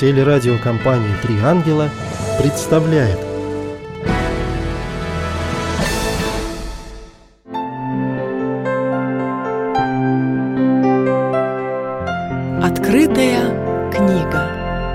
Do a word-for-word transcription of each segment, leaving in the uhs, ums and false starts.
Телерадиокомпания «Три ангела» представляет. Открытая книга.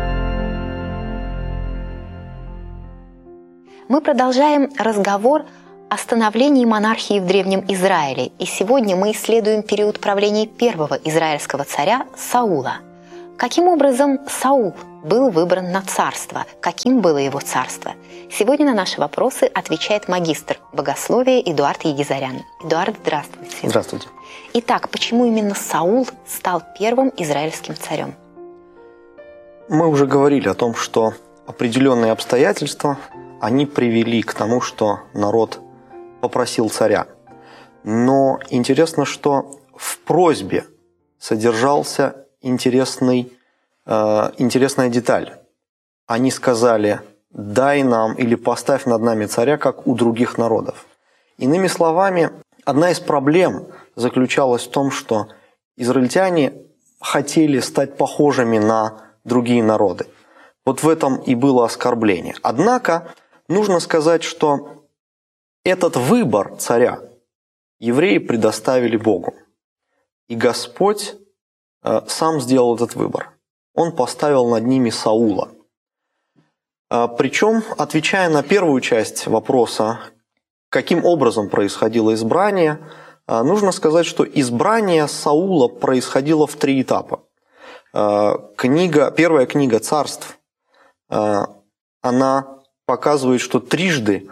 Мы продолжаем разговор о становлении монархии в Древнем Израиле. И сегодня мы исследуем период правления первого израильского царя Саула. Каким образом Саул был выбран на царство? Каким было его царство? Сегодня на наши вопросы отвечает магистр богословия Эдуард Егизарян. Эдуард, здравствуйте. Здравствуйте. Итак, почему именно Саул стал первым израильским царем? Мы уже говорили о том, что определенные обстоятельства, они привели к тому, что народ попросил царя. Но интересно, что в просьбе содержался интересный, э, интересная деталь. Они сказали: «Дай нам или поставь над нами царя, как у других народов». Иными словами, одна из проблем заключалась в том, что израильтяне хотели стать похожими на другие народы. Вот в этом и было оскорбление. Однако, нужно сказать, что этот выбор царя евреи предоставили Богу. И Господь э, сам сделал этот выбор. Он поставил над ними Саула. Э, причем, отвечая на первую часть вопроса, каким образом происходило избрание, э, нужно сказать, что избрание Саула происходило в три этапа. Э, книга, первая книга Царств, э, она показывает, что трижды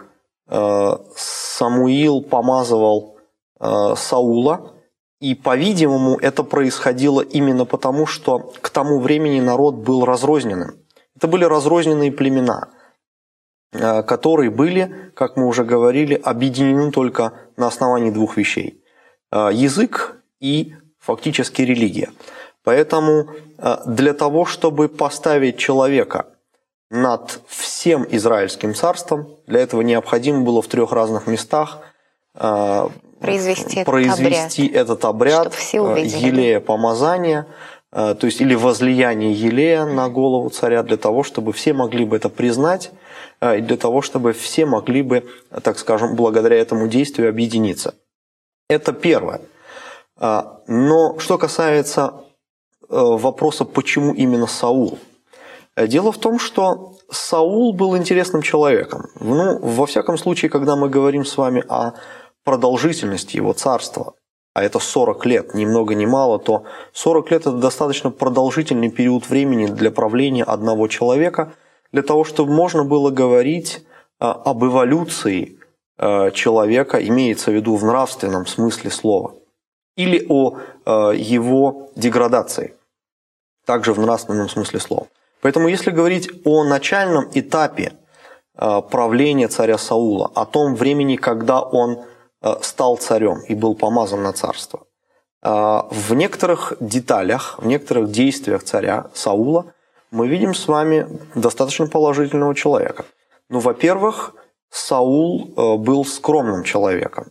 Самуил помазывал Саула, и, по-видимому, это происходило именно потому, что к тому времени народ был разрозненным. Это были разрозненные племена, которые были, как мы уже говорили, объединены только на основании двух вещей – язык и фактически религия. Поэтому для того, чтобы поставить человека над всем Израильским царством, для этого необходимо было в трех разных местах э, произвести, произвести этот обряд, этот обряд елея помазания, э, то есть или возлияние елея на голову царя, для того, чтобы все могли бы это признать, э, и для того, чтобы все могли бы, так скажем, благодаря этому действию объединиться. Это первое. Э, но что касается э, вопроса, почему именно Саул? Дело в том, что Саул был интересным человеком. Ну, во всяком случае, когда мы говорим с вами о продолжительности его царства, а это сорок лет, ни много ни мало, то сорок лет – это достаточно продолжительный период времени для правления одного человека, для того, чтобы можно было говорить об эволюции человека, имеется в виду в нравственном смысле слова, или о его деградации, также в нравственном смысле слова. Поэтому, если говорить о начальном этапе правления царя Саула, о том времени, когда он стал царем и был помазан на царство, в некоторых деталях, в некоторых действиях царя Саула мы видим с вами достаточно положительного человека. Ну, во-первых, Саул был скромным человеком.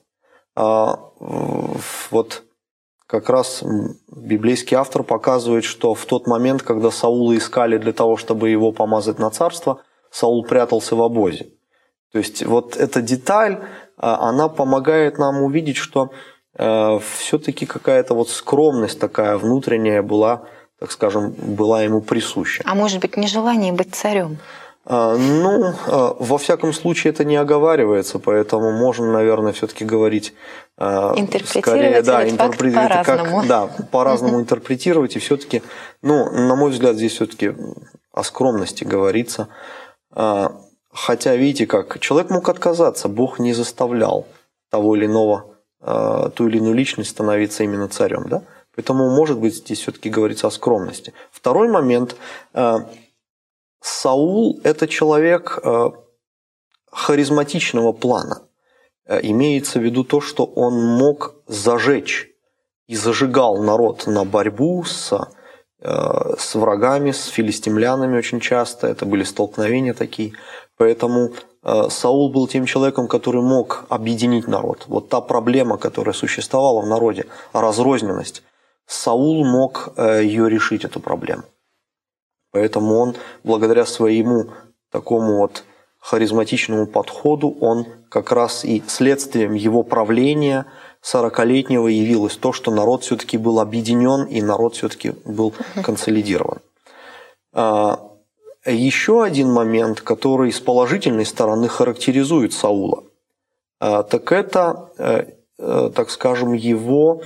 Вот как раз библейский автор показывает, что в тот момент, когда Саула искали для того, чтобы его помазать на царство, Саул прятался в обозе. То есть вот эта деталь, она помогает нам увидеть, что э, все-таки какая-то вот скромность такая внутренняя была, так скажем, была ему присуща. А может быть, нежелание быть царем? Э, ну, э, во всяком случае, это не оговаривается, поэтому можно, наверное, все-таки говорить интерпретировать, скорее, да, интерпретировать по-разному. Как, да, по-разному интерпретировать, и все-таки, ну, на мой взгляд, здесь все-таки о скромности говорится. Хотя, видите как, человек мог отказаться, Бог не заставлял того или иного, ту или иную личность становиться именно царем, да? Поэтому, может быть, здесь все-таки говорится о скромности. Второй момент. Саул – это человек харизматичного плана. Имеется в виду то, что он мог зажечь и зажигал народ на борьбу с, с врагами, с филистимлянами очень часто. Это были столкновения такие. Поэтому Саул был тем человеком, который мог объединить народ. Вот та проблема, которая существовала в народе, разрозненность, Саул мог ее решить, эту проблему. Поэтому он, благодаря своему такому вот харизматичному подходу, он как раз и следствием его правления сорокалетнего явилось то, что народ все-таки был объединен и народ все-таки был консолидирован. Еще один момент, который с положительной стороны характеризует Саула, так это, так скажем, его,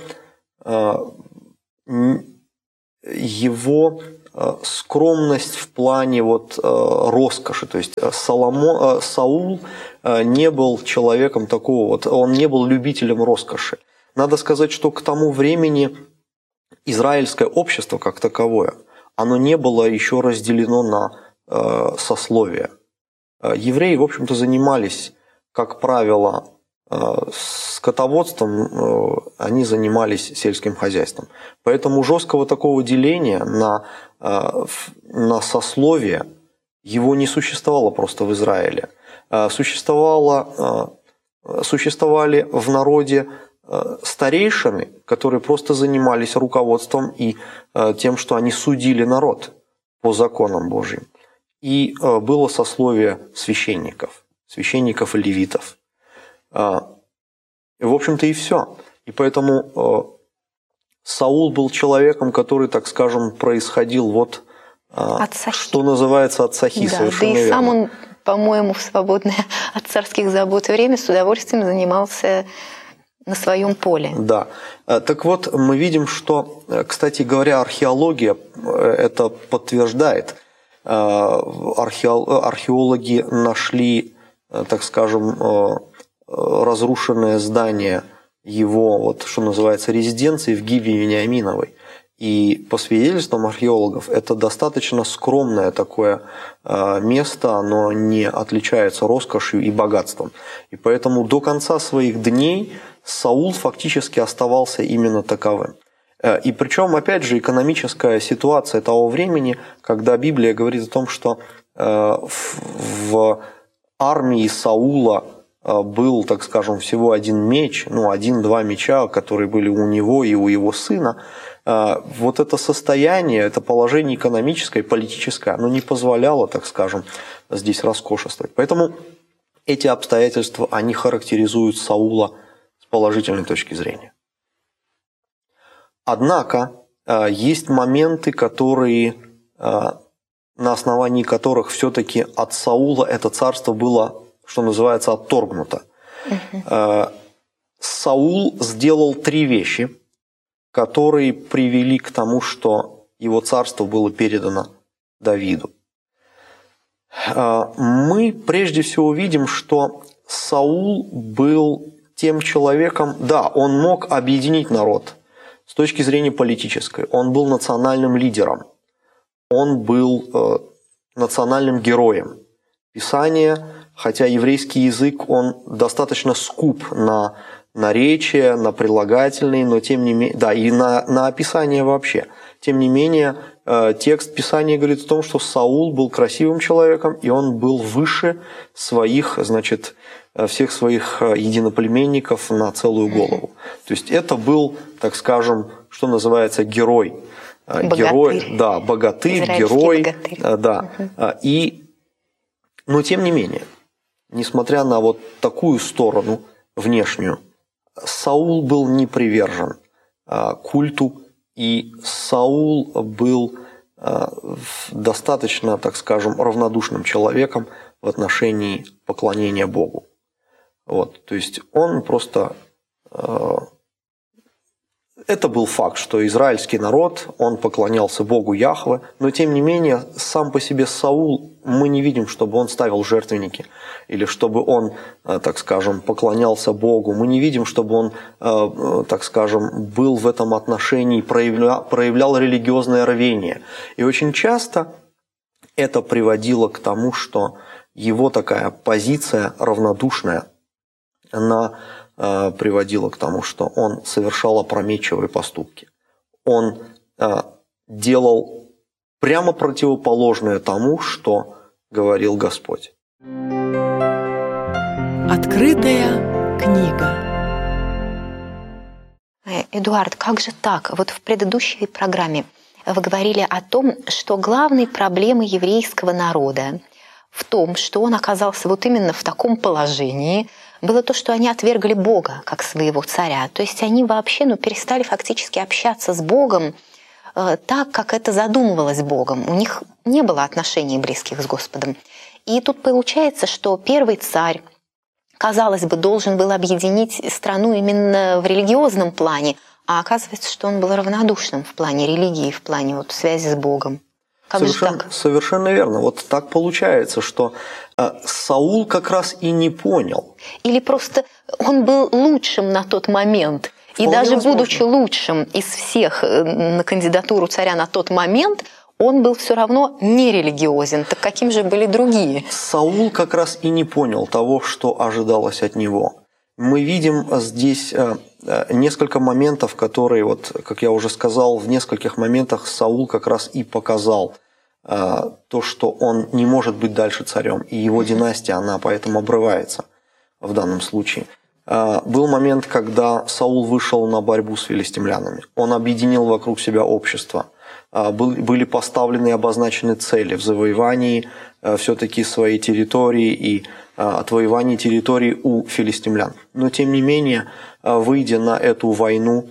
его скромность в плане вот роскоши. То есть Соломон, Саул не был человеком такого, вот, он не был любителем роскоши. Надо сказать, что к тому времени израильское общество как таковое, оно не было еще разделено на э, сословия. Евреи, в общем-то, занимались, как правило, э, скотоводством, э, они занимались сельским хозяйством. Поэтому жесткого такого деления на, э, на сословия его не существовало просто в Израиле. Э, существовало, э, существовали в народе старейшины, которые просто занимались руководством и тем, что они судили народ по законам Божьим. И было сословие священников, священников и левитов. В общем-то и все. И поэтому Саул был человеком, который, так скажем, происходил вот, что называется, от сахи. Да, да и сам он, по-моему, в свободное от царских забот время с удовольствием занимался на своем поле. Да. Так вот, мы видим, что, кстати говоря, археология это подтверждает. Археологи нашли, так скажем, разрушенное здание его, вот, что называется, резиденции в Гибе Вениаминовой. И по свидетельствам археологов, это достаточно скромное такое место, оно не отличается роскошью и богатством. И поэтому до конца своих дней Саул фактически оставался именно таковым. И причем, опять же, экономическая ситуация того времени, когда Библия говорит о том, что в армии Саула был, так скажем, всего один меч, ну, один-два меча, которые были у него и у его сына, вот это состояние, это положение экономическое, политическое, оно не позволяло, так скажем, здесь роскошествовать. Поэтому эти обстоятельства, они характеризуют Саула с положительной точки зрения. Однако есть моменты, которые, на основании которых все-таки от Саула это царство было, что называется, отторгнуто. Угу. Саул сделал три вещи, которые привели к тому, что его царство было передано Давиду. Мы прежде всего видим, что Саул был тем человеком, да, он мог объединить народ с точки зрения политической, он был национальным лидером, он был национальным героем. Писание, хотя еврейский язык, он достаточно скуп на наречия, на прилагательные, но тем не менее, да, и на, на описание вообще. Тем не менее, текст Писания говорит о том, что Саул был красивым человеком, и он был выше своих, значит, всех своих единоплеменников на целую голову. То есть это был, так скажем, что называется, герой. Богатырь. Герой, да, богатырь, герой. Богатырь. Да. Угу. И, но тем не менее, несмотря на вот такую сторону внешнюю, Саул был не привержен культу, и Саул был достаточно, так скажем, равнодушным человеком в отношении поклонения Богу. Вот, то есть он просто... Это был факт, что израильский народ, он поклонялся Богу Яхве, но тем не менее, сам по себе Саул, мы не видим, чтобы он ставил жертвенники, или чтобы он, так скажем, поклонялся Богу. Мы не видим, чтобы он, так скажем, был в этом отношении, проявлял, проявлял религиозное рвение. И очень часто это приводило к тому, что его такая позиция равнодушная, она приводило к тому, что он совершал опрометчивые поступки. Он делал прямо противоположное тому, что говорил Господь. Открытая книга. Эдуард, как же так? Вот в предыдущей программе вы говорили о том, что главной проблемой еврейского народа в том, что он оказался вот именно в таком положении, было то, что они отвергли Бога как своего царя. То есть они вообще ну, перестали фактически общаться с Богом э, так, как это задумывалось Богом. У них не было отношений близких с Господом. И тут получается, что первый царь, казалось бы, должен был объединить страну именно в религиозном плане, а оказывается, что он был равнодушным в плане религии, в плане вот, связи с Богом. Как совершенно, же так? Совершенно верно. Вот так получается, что э, Саул как раз и не понял. Или просто он был лучшим на тот момент. Вполне и даже возможно. Будучи лучшим из всех на кандидатуру царя на тот момент, он был все равно нерелигиозен. Так каким же были другие? Саул как раз и не понял того, что ожидалось от него. Мы видим здесь несколько моментов, которые, вот, как я уже сказал, в нескольких моментах Саул как раз и показал то, что он не может быть дальше царем, и его династия, она поэтому обрывается в данном случае. Был момент, когда Саул вышел на борьбу с филистимлянами. Он объединил вокруг себя общество. Были поставлены и обозначены цели в завоевании все-таки своей территории и отвоевании территории у филистимлян. Но тем не менее, выйдя на эту войну,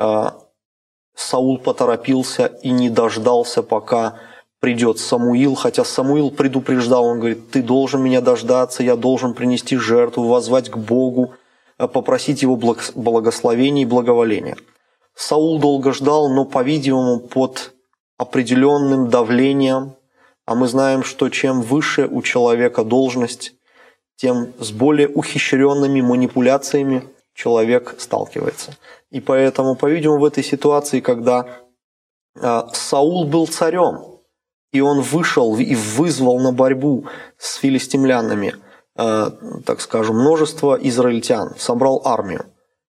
Саул поторопился и не дождался, пока придет Самуил, хотя Самуил предупреждал, он говорит: ты должен меня дождаться, я должен принести жертву, воззвать к Богу, попросить его благословения и благоволения. Саул долго ждал, но, по-видимому, под определенным давлением, а мы знаем, что чем выше у человека должность, тем с более ухищренными манипуляциями человек сталкивается. И поэтому, по-видимому, в этой ситуации, когда Саул был царем, и он вышел и вызвал на борьбу с филистимлянами, так скажем, множество израильтян, собрал армию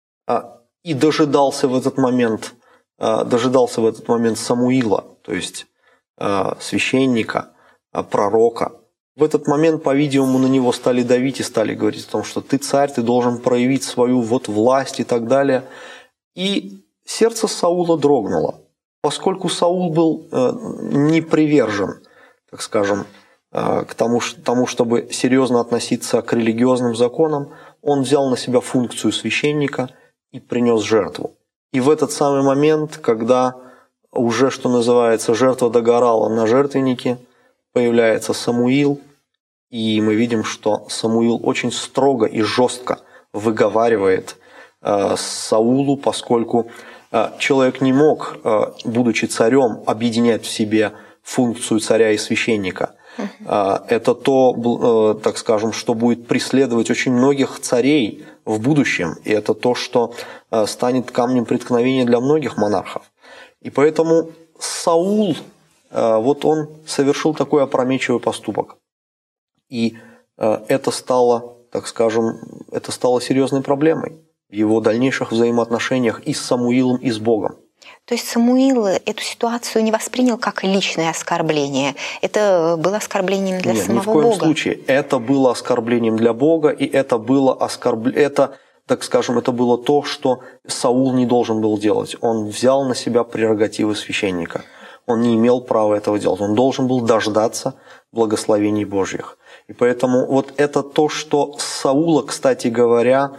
и дожидался в этот момент, дожидался в этот момент Самуила, то есть священника, пророка. В этот момент, по-видимому, на него стали давить и стали говорить о том, что ты царь, ты должен проявить свою вот власть и так далее. И сердце Саула дрогнуло, поскольку Саул был не привержен, так скажем, к тому, тому, чтобы серьезно относиться к религиозным законам, он взял на себя функцию священника и принес жертву. И в этот самый момент, когда уже, что называется, жертва догорала на жертвеннике, появляется Самуил, и мы видим, что Самуил очень строго и жестко выговаривает э, Саулу, поскольку э, человек не мог, э, будучи царем, объединять в себе функцию царя и священника. Э, это то, э, так скажем, что будет преследовать очень многих царей в будущем, и это то, что э, станет камнем преткновения для многих монархов. И поэтому Саул, вот он совершил такой опрометчивый поступок. И это стало, так скажем, это стало серьезной проблемой в его дальнейших взаимоотношениях и с Самуилом, и с Богом. То есть Самуил эту ситуацию не воспринял как личное оскорбление. Это было оскорблением для Нет, самого ни в коем Бога. случае. Это было оскорблением для Бога, и это было оскорбление. Это, так скажем, это было то, что Саул не должен был делать. Он взял на себя прерогативы священника. Он не имел права этого делать. Он должен был дождаться благословений Божьих. И поэтому вот это то, что Саула, кстати говоря,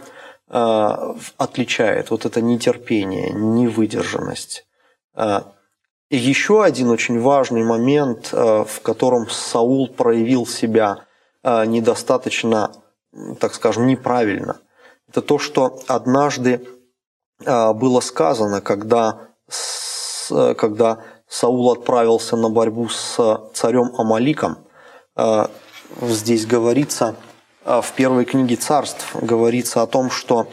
отличает. Вот это нетерпение, невыдержанность. И еще один очень важный момент, в котором Саул проявил себя недостаточно, так скажем, неправильно. Это то, что однажды было сказано, когда, когда Саул отправился на борьбу с царем Амаликом. Здесь говорится, в первой книге Царств, говорится о том, что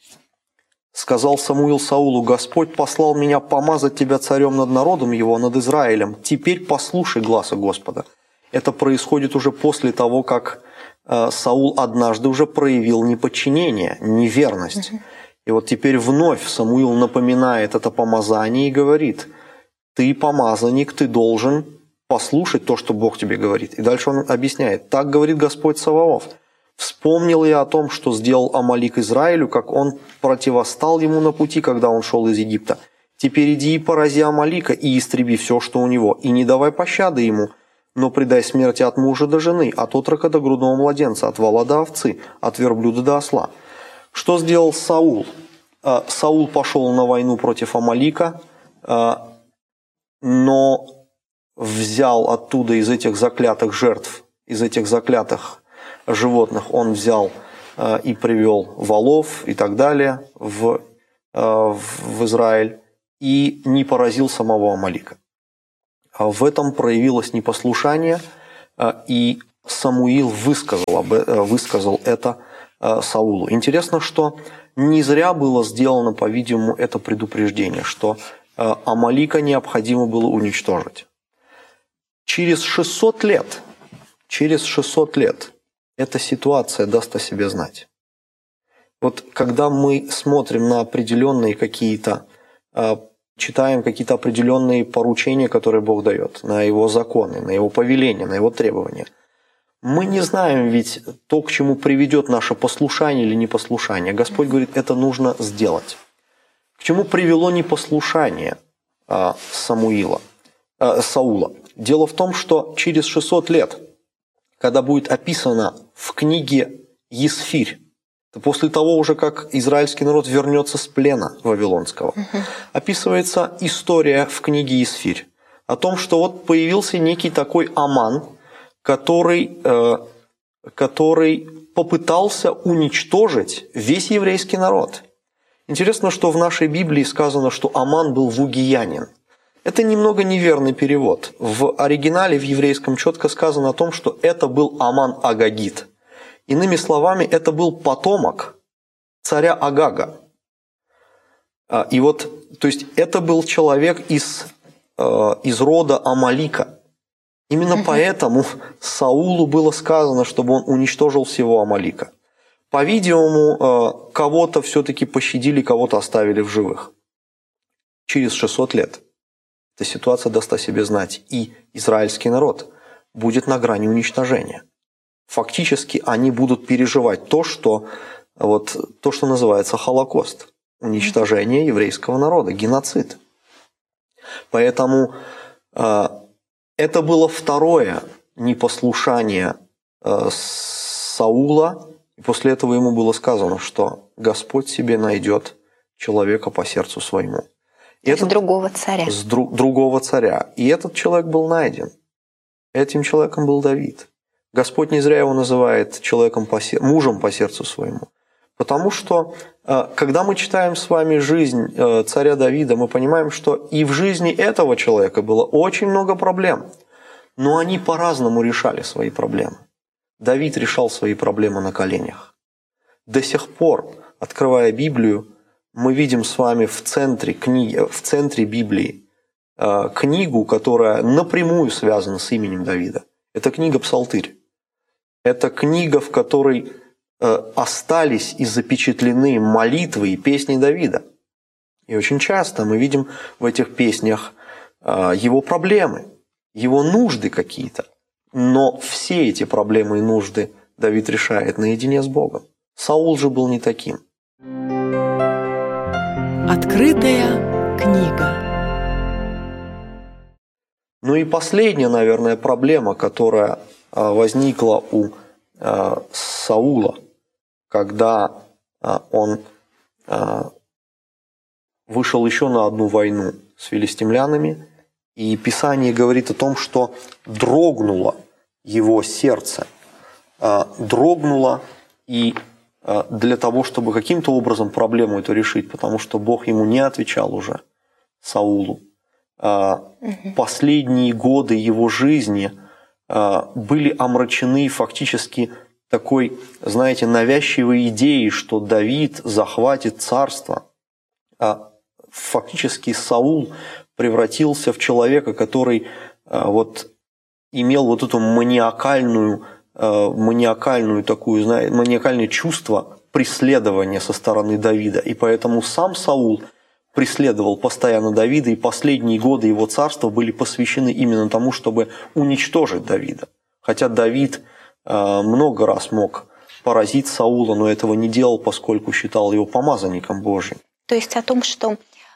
сказал Самуил Саулу: «Господь послал меня помазать тебя царем над народом его, над Израилем. Теперь послушай гласа Господа». Это происходит уже после того, как Саул однажды уже проявил неподчинение, неверность. И вот теперь вновь Самуил напоминает это помазание и говорит: ты помазанник, ты должен послушать то, что Бог тебе говорит. И дальше он объясняет: так говорит Господь Саваоф. Вспомнил я о том, что сделал Амалик Израилю, как он противостал ему на пути, когда он шел из Египта. Теперь иди и порази Амалика, и истреби все, что у него, и не давай пощады ему, но предай смерти от мужа до жены, от отрока до грудного младенца, от вола до овцы, от верблюда до осла». Что сделал Саул? Саул пошел на войну против Амалика, но взял оттуда из этих заклятых жертв, из этих заклятых животных, он взял и привел волов и так далее в, в Израиль, и не поразил самого Амалика. В этом проявилось непослушание, и Самуил высказал, высказал это Саулу. Интересно, что не зря было сделано, по-видимому, это предупреждение, что Амалика необходимо было уничтожить. Через шестьсот лет, через шестьсот лет эта ситуация даст о себе знать. Вот когда мы смотрим на определенные какие-то, читаем какие-то определенные поручения, которые Бог дает, на Его законы, на Его повеления, на Его требования, мы не знаем ведь то, к чему приведет наше послушание или непослушание. Господь говорит, это нужно сделать. К чему привело непослушание Самуила, Саула? Дело в том, что через шестьсот лет, когда будет описано в книге Есфирь, то после того уже, как израильский народ вернется с плена вавилонского, угу. описывается история в книге Есфирь о том, что вот появился некий такой Аман, который, э, который попытался уничтожить весь еврейский народ. Интересно, что в нашей Библии сказано, что Аман был вугиянин. Это немного неверный перевод. В оригинале, в еврейском, четко сказано о том, что это был Аман Агагит. Иными словами, это был потомок царя Агага. И вот, то есть, это был человек из, из рода Амалика. Именно угу. поэтому Саулу было сказано, чтобы он уничтожил всего Амалика. По-видимому, кого-то все-таки пощадили, кого-то оставили в живых. Через шестьсот лет эта ситуация даст о себе знать, и израильский народ будет на грани уничтожения. Фактически они будут переживать то, что, вот, то, что называется Холокост, уничтожение еврейского народа, геноцид. Поэтому э, это было второе непослушание э, Саула, и после этого ему было сказано, что Господь себе найдет человека по сердцу своему. И с этот, другого царя. С дру, другого царя. И этот человек был найден. Этим человеком был Давид. Господь не зря его называет человеком по, мужем по сердцу своему. Потому что, когда мы читаем с вами жизнь царя Давида, мы понимаем, что и в жизни этого человека было очень много проблем. Но они по-разному решали свои проблемы. Давид решал свои проблемы на коленях. До сих пор, открывая Библию, мы видим с вами в центре, книги, в центре Библии книгу, которая напрямую связана с именем Давида. Это книга «Псалтырь». Это книга, в которой остались и запечатлены молитвы и песни Давида. И очень часто мы видим в этих песнях его проблемы, его нужды какие-то. Но все эти проблемы и нужды Давид решает наедине с Богом. Саул же был не таким. Открытая книга. Ну и последняя, наверное, проблема, которая возникла у Саула, когда он вышел еще на одну войну с филистимлянами, и Писание говорит о том, что дрогнуло его сердце, дрогнуло и для того, чтобы каким-то образом проблему эту решить, потому что Бог ему не отвечал уже, Саулу. Последние годы его жизни были омрачены фактически такой, знаете, навязчивой идеей, что Давид захватит царство. Фактически Саул превратился в человека, который вот имел вот эту маниакальную, маниакальную такую, знаете, маниакальное чувство преследования со стороны Давида. И поэтому сам Саул преследовал постоянно Давида, и последние годы его царства были посвящены именно тому, чтобы уничтожить Давида. Хотя Давид много раз мог поразить Саула, но этого не делал, поскольку считал его помазанником Божьим. То есть о том, что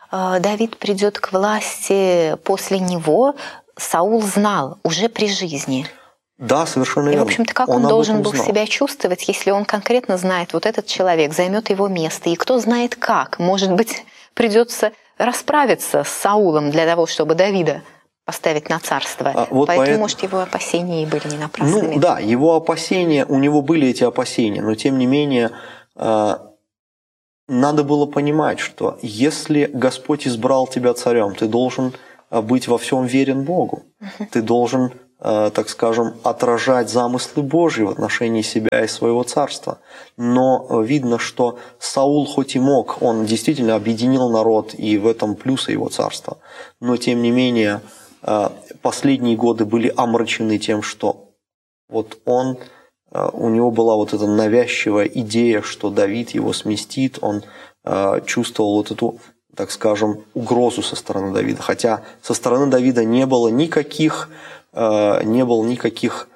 э, Давид придет к власти после него, Саул знал уже при жизни. Да, совершенно И, верно. в общем-то, как он, он должен был знал. себя чувствовать, если он конкретно знает, вот этот человек займет его место, и кто знает как. Может быть, придется расправиться с Саулом для того, чтобы Давида поставить на царство. А, вот Поэтому, поэт... может, его опасения и были не напрасными. Ну да, его опасения, у него были эти опасения, но тем не менее э, надо было понимать, что если Господь избрал тебя царем, ты должен быть во всем верен Богу. Uh-huh. Ты должен, э, так скажем, отражать замыслы Божьи в отношении себя и своего царства. Но видно, что Саул хоть и мог, он действительно объединил народ, и в этом плюсы его царства, но тем не менее последние годы были омрачены тем, что вот он, у него была вот эта навязчивая идея, что Давид его сместит, он чувствовал вот эту, так скажем, угрозу со стороны Давида, хотя со стороны Давида не было никаких, не было никаких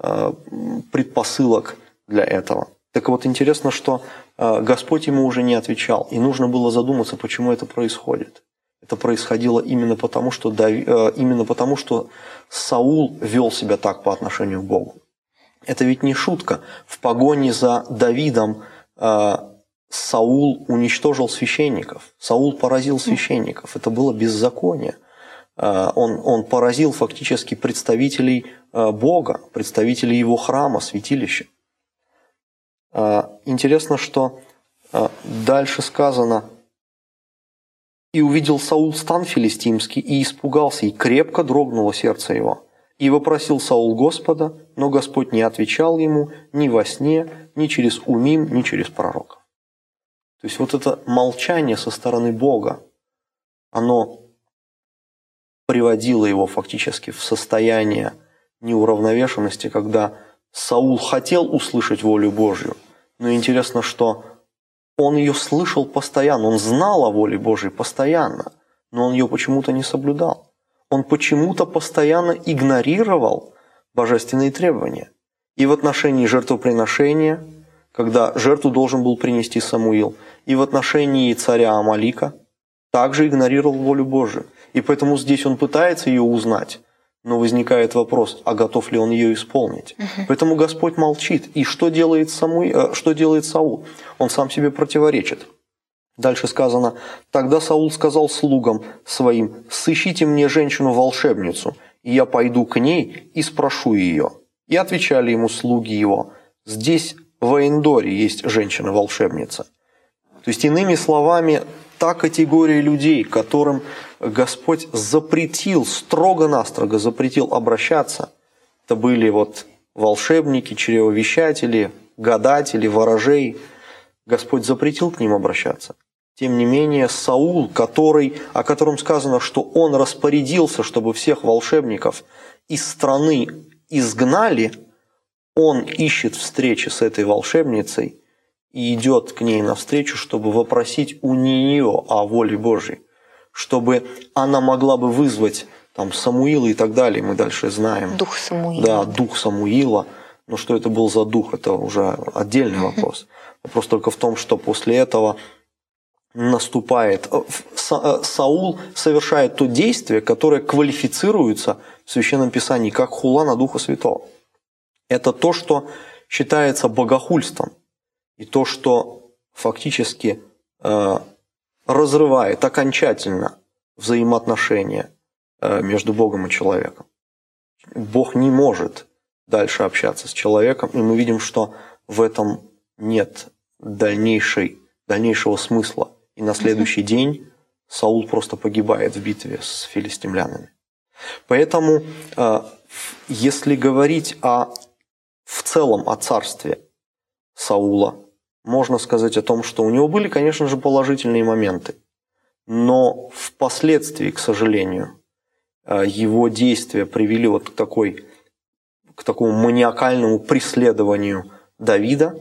предпосылок для этого. Так вот, интересно, что Господь ему уже не отвечал, и нужно было задуматься, почему это происходит. Это происходило именно потому, что, Дави... именно потому, что Саул вел себя так по отношению к Богу. Это ведь не шутка. В погоне за Давидом э, Саул уничтожил священников. Саул поразил священников. Это было беззаконие. Э, он, он поразил фактически представителей э, Бога, представителей его храма, святилища. Э, интересно, что э, дальше сказано: «И увидел Саул стан филистимский, и испугался, и крепко дрогнуло сердце его. И вопросил Саул Господа, но Господь не отвечал ему ни во сне, ни через умим, ни через пророка». То есть вот это молчание со стороны Бога, оно приводило его фактически в состояние неуравновешенности, когда Саул хотел услышать волю Божью, но интересно, что он ее слышал постоянно, он знал о воле Божьей постоянно, но он ее почему-то не соблюдал. Он почему-то постоянно игнорировал божественные требования. И в отношении жертвоприношения, когда жертву должен был принести Самуил, и в отношении царя Амалика также игнорировал волю Божию. И поэтому здесь он пытается ее узнать, но возникает вопрос, а готов ли он ее исполнить. Uh-huh. Поэтому Господь молчит. И что делает, Саму... что делает Саул? Он сам себе противоречит. Дальше сказано: «Тогда Саул сказал слугам своим: сыщите мне женщину-волшебницу, и я пойду к ней и спрошу ее». И отвечали ему слуги его: «Здесь в Эндоре есть женщина-волшебница». То есть, иными словами, та категория людей, которым Господь запретил, строго-настрого запретил обращаться, это были вот волшебники, чревовещатели, гадатели, ворожей. Господь запретил к ним обращаться. Тем не менее, Саул, который, о котором сказано, что он распорядился, чтобы всех волшебников из страны изгнали, он ищет встречи с этой волшебницей и идет к ней навстречу, чтобы вопросить у нее о воле Божьей, чтобы она могла бы вызвать там Самуила и так далее, мы дальше знаем. Дух Самуила. Да, дух Самуила. Но что это был за дух, это уже отдельный вопрос. Вопрос только в том, что после этого наступает... Саул совершает то действие, которое квалифицируется в Священном Писании как хула на Духа Святого. Это то, что считается богохульством. И то, что фактически э, разрывает окончательно взаимоотношения э, между Богом и человеком. Бог не может дальше общаться с человеком, и мы видим, что в этом нет дальнейшей, дальнейшего смысла. И на следующий день Саул просто погибает в битве с филистимлянами. Поэтому, э, если говорить о, в целом о царстве Саула, можно сказать о том, что у него были, конечно же, положительные моменты, но впоследствии, к сожалению, его действия привели вот к, такой, к такому маниакальному преследованию Давида.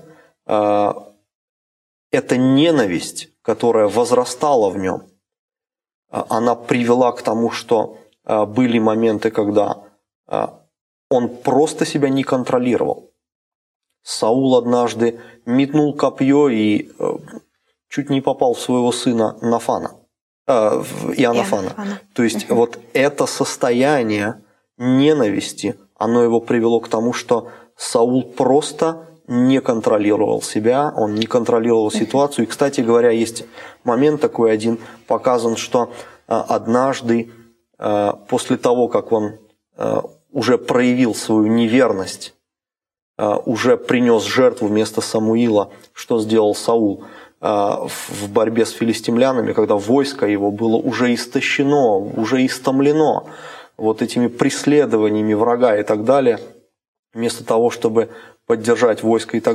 Эта ненависть, которая возрастала в нем, она привела к тому, что были моменты, когда он просто себя не контролировал. Саул однажды метнул копье и чуть не попал в своего сына Нафана. э, Иоаннафана. Иоаннафана. То есть угу. вот это состояние ненависти, оно его привело к тому, что Саул просто не контролировал себя, он не контролировал ситуацию. И, кстати говоря, есть момент такой один, показан, что э, однажды э, после того, как он э, уже проявил свою неверность, э, уже принес жертву вместо Самуила, что сделал Саул э, в борьбе с филистимлянами, когда войско его было уже истощено, уже истомлено вот этими преследованиями врага и так далее, вместо того, чтобы поддержать войско и так далее,